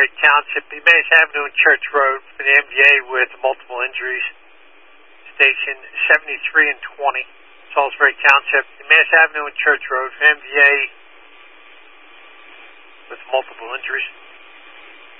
Salisbury Township, Emmaus Avenue and Church Road for the MVA with multiple injuries. Station 73 and 20, Salisbury Township, Emmaus Avenue and Church Road for MVA with multiple injuries.